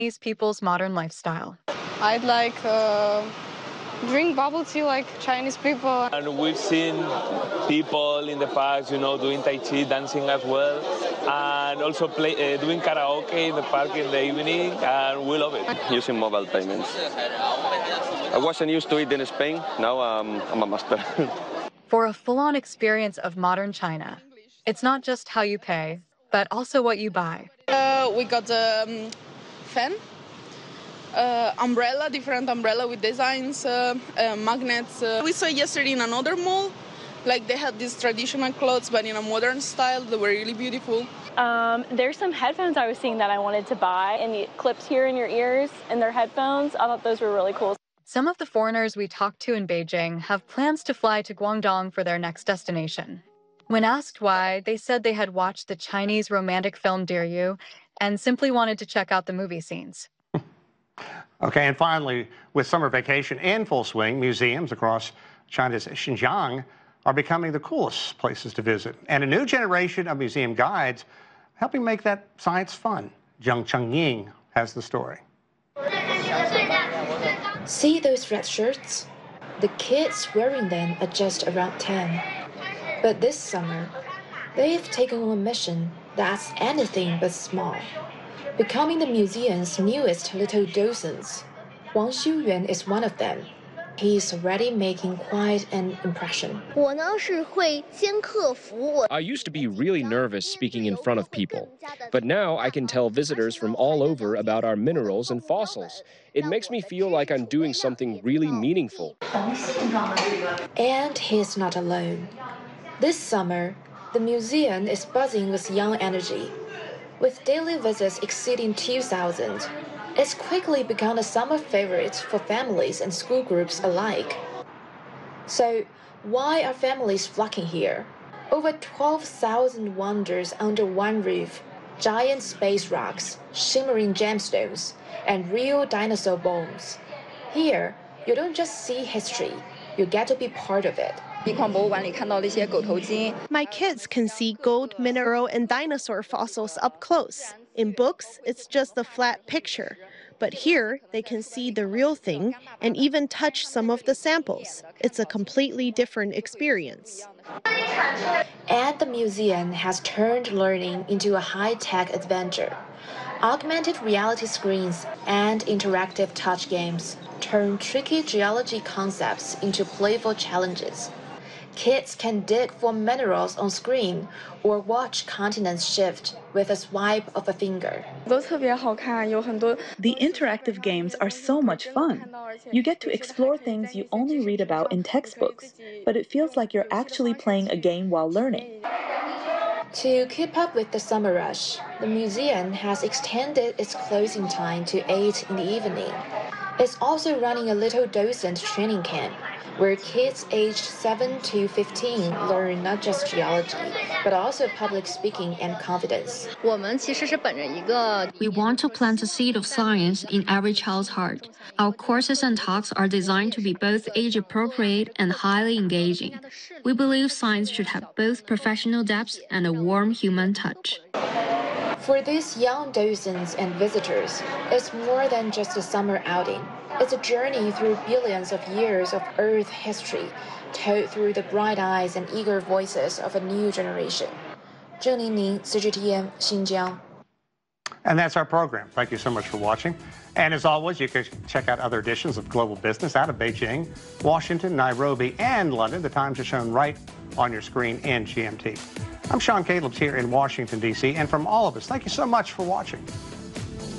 Chinese people's modern lifestyle. I'd like drink bubble tea like Chinese people. And we've seen people in the past, doing Tai Chi, dancing as well, and also doing karaoke in the park in the evening, and we love it. Using mobile payments. I wasn't used to it in Spain. Now I'm a master. For a full-on experience of modern China, it's not just how you pay, but also what you buy. We got a fan, umbrella, different umbrella with designs, magnets. We saw yesterday in another mall, like they had these traditional clothes, but in a modern style. They were really beautiful. There's some headphones I was seeing that I wanted to buy, and the clips here in your ears and their headphones. I thought those were really cool. Some of the foreigners we talked to in Beijing have plans to fly to Guangdong for their next destination. When asked why, they said they had watched the Chinese romantic film Dear You and simply wanted to check out the movie scenes. Okay, and finally, with summer vacation in full swing, museums across China's Xinjiang are becoming the coolest places to visit. And a new generation of museum guides helping make that science fun. Zheng Chengying has the story. See those red shirts? The kids wearing them are just around 10. But this summer, they've taken on a mission that's anything but small, becoming the museum's newest little docents. Wang Xiuyuan is one of them. He's already making quite an impression. I used to be really nervous speaking in front of people, but now I can tell visitors from all over about our minerals and fossils. It makes me feel like I'm doing something really meaningful. And he's not alone. This summer, the museum is buzzing with young energy. With daily visits exceeding 2,000, it's quickly become a summer favorite for families and school groups alike. So, why are families flocking here? Over 12,000 wonders under one roof, giant space rocks, shimmering gemstones, and real dinosaur bones. Here, you don't just see history, you get to be part of it. My kids can see gold, mineral, and dinosaur fossils up close. In books, it's just a flat picture. But here, they can see the real thing and even touch some of the samples. It's a completely different experience. And the museum has turned learning into a high-tech adventure. Augmented reality screens and interactive touch games turn tricky geology concepts into playful challenges. Kids can dig for minerals on screen or watch continents shift with a swipe of a finger. The interactive games are so much fun. You get to explore things you only read about in textbooks, but it feels like you're actually playing a game while learning. To keep up with the summer rush, the museum has extended its closing time to 8 in the evening. It's also running a little docent training camp, where kids aged 7 to 15 learn not just geology, but also public speaking and confidence. We want to plant a seed of science in every child's heart. Our courses and talks are designed to be both age-appropriate and highly engaging. We believe science should have both professional depth and a warm human touch. For these young docents and visitors, it's more than just a summer outing. It's a journey through billions of years of Earth history, told through the bright eyes and eager voices of a new generation. Zheng Ningning, CGTN, Xinjiang. And that's our program. Thank you so much for watching. And as always, you can check out other editions of Global Business out of Beijing, Washington, Nairobi, and London. The times are shown right on your screen in GMT. I'm Sean Caleb's here in Washington, D.C., and from all of us, thank you so much for watching.